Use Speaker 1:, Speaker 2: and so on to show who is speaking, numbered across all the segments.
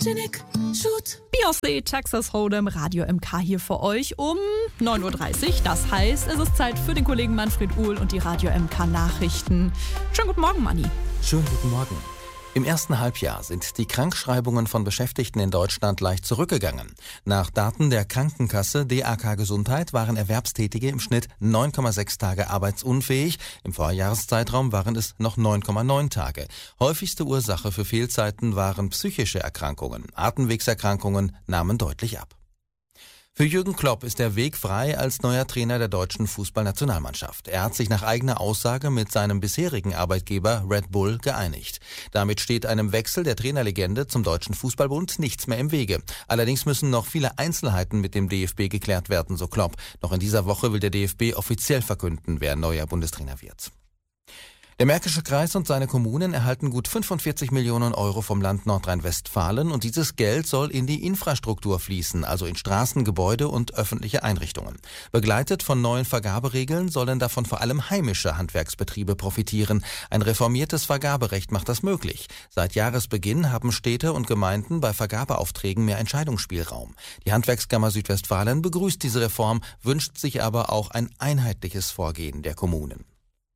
Speaker 1: Photogenic Shoot.
Speaker 2: Beyoncé, Texas Hold'em, Radio MK hier für euch um 9.30 Uhr. Das heißt, es ist Zeit für den Kollegen Manfred Uhl und die Radio MK Nachrichten. Schönen guten Morgen, Manni.
Speaker 3: Schönen guten Morgen. Im ersten Halbjahr sind die Krankschreibungen von Beschäftigten in Deutschland leicht zurückgegangen. Nach Daten der Krankenkasse DAK Gesundheit waren Erwerbstätige im Schnitt 9,6 Tage arbeitsunfähig. Im Vorjahreszeitraum waren es noch 9,9 Tage. Häufigste Ursache für Fehlzeiten waren psychische Erkrankungen. Atemwegserkrankungen nahmen deutlich ab. Für Jürgen Klopp ist der Weg frei als neuer Trainer der deutschen Fußballnationalmannschaft. Er hat sich nach eigener Aussage mit seinem bisherigen Arbeitgeber Red Bull geeinigt. Damit steht einem Wechsel der Trainerlegende zum Deutschen Fußballbund nichts mehr im Wege. Allerdings müssen noch viele Einzelheiten mit dem DFB geklärt werden, so Klopp. Noch in dieser Woche will der DFB offiziell verkünden, wer neuer Bundestrainer wird. Der Märkische Kreis und seine Kommunen erhalten gut 45 Millionen Euro vom Land Nordrhein-Westfalen und dieses Geld soll in die Infrastruktur fließen, also in Straßen, Gebäude und öffentliche Einrichtungen. Begleitet von neuen Vergaberegeln sollen davon vor allem heimische Handwerksbetriebe profitieren. Ein reformiertes Vergaberecht macht das möglich. Seit Jahresbeginn haben Städte und Gemeinden bei Vergabeaufträgen mehr Entscheidungsspielraum. Die Handwerkskammer Südwestfalen begrüßt diese Reform, wünscht sich aber auch ein einheitliches Vorgehen der Kommunen.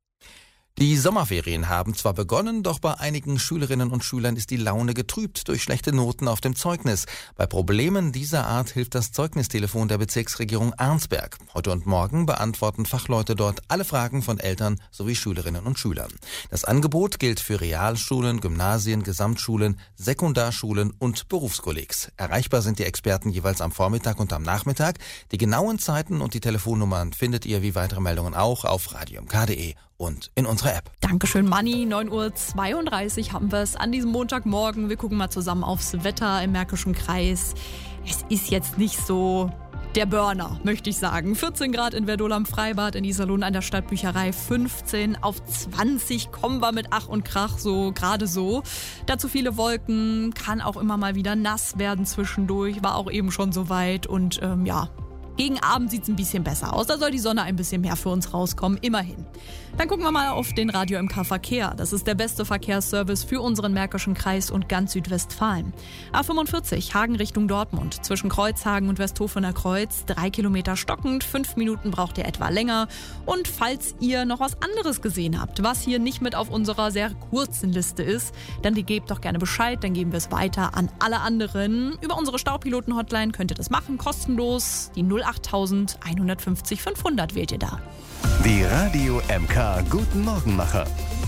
Speaker 3: Die Sommerferien haben zwar begonnen, doch bei einigen Schülerinnen und Schülern ist die Laune getrübt durch schlechte Noten auf dem Zeugnis. Bei Problemen dieser Art hilft das Zeugnistelefon der Bezirksregierung Arnsberg. Heute und morgen beantworten Fachleute dort alle Fragen von Eltern sowie Schülerinnen und Schülern. Das Angebot gilt für Realschulen, Gymnasien, Gesamtschulen, Sekundarschulen und Berufskollegs. Erreichbar sind die Experten jeweils am Vormittag und am Nachmittag. Die genauen Zeiten und die Telefonnummern findet ihr wie weitere Meldungen auch auf radiomk.de und in unserer App.
Speaker 2: Dankeschön, Manni. 9.32 Uhr haben wir es an diesem Montagmorgen. Wir gucken mal zusammen aufs Wetter im Märkischen Kreis. Es ist jetzt nicht so der Burner, möchte ich sagen. 14 Grad in Verdol am Freibad, in Iserlohn an der Stadtbücherei. 15 auf 20 kommen wir mit Ach und Krach, so gerade so. Dazu viele Wolken, kann auch immer mal wieder nass werden zwischendurch. War auch eben schon so weit und gegen Abend sieht es ein bisschen besser aus. Da soll die Sonne ein bisschen mehr für uns rauskommen, immerhin. Dann gucken wir mal auf den Radio MK Verkehr. Das ist der beste Verkehrsservice für unseren Märkischen Kreis und ganz Südwestfalen. A45 Hagen Richtung Dortmund. Zwischen Kreuzhagen und Westhofener Kreuz 3 Kilometer stockend. 5 Minuten braucht ihr etwa länger. Und falls ihr noch was anderes gesehen habt, was hier nicht mit auf unserer sehr kurzen Liste ist, dann gebt doch gerne Bescheid. Dann geben wir es weiter an alle anderen. Über unsere Staupiloten-Hotline könnt ihr das machen, kostenlos. Die 08000 150 500 wählt ihr da.
Speaker 4: Die Radio MK Guten Morgenmacher.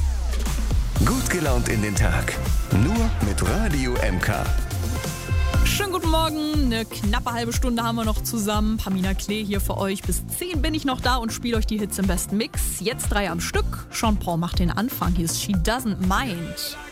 Speaker 4: Gut gelaunt in den Tag. Nur mit Radio MK.
Speaker 2: Schönen guten Morgen. Eine knappe halbe Stunde haben wir noch zusammen. Pamina Klee hier für euch. Bis 10 bin ich noch da und spiele euch die Hits im besten Mix. Jetzt 3 am Stück. Sean Paul macht den Anfang. Hier ist She Doesn't Mind.